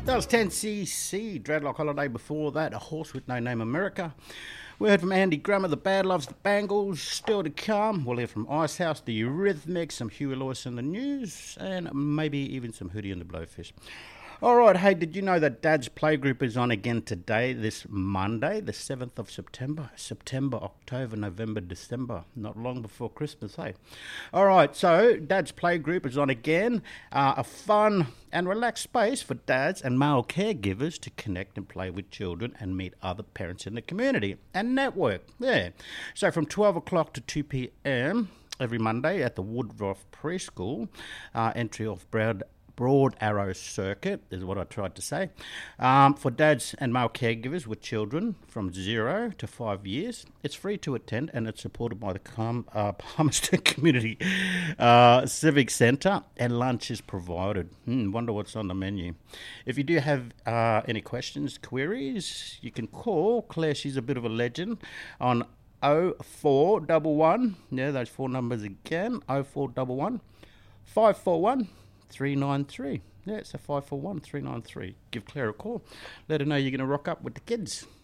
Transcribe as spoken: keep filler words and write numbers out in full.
That was ten C C, Dreadlock Holiday. Before that, A Horse with No Name, America. We heard from Andy Grammer, The Bad Loves, The Bangles. Still to come, we'll hear from Icehouse, The Eurythmics, some Huey Lewis in the News, and maybe even some Hootie and the Blowfish. All right, hey, did you know that Dad's Playgroup is on again today, this Monday, the seventh of September? September, October, November, December. Not long before Christmas, hey? All right, so Dad's Playgroup is on again. Uh, a fun and relaxed space for dads and male caregivers to connect and play with children and meet other parents in the community and network. Yeah. So from twelve o'clock to two p.m. every Monday at the Woodruff Preschool, uh, entry off Broad Broad Arrow Circuit is what I tried to say. Um, for dads and male caregivers with children from zero to five years, it's free to attend and it's supported by the Com- uh, Palmerston Community uh, Civic Centre, and lunch is provided. Hmm, wonder what's on the menu. If you do have uh, any questions, queries, you can call Claire. She's a bit of a legend on oh four one one. Yeah, those four numbers again. oh four one one, five four one, three nine three. Yeah, it's a five four one, three nine three. Give Claire a call. Let her know you're going to rock up with the kids.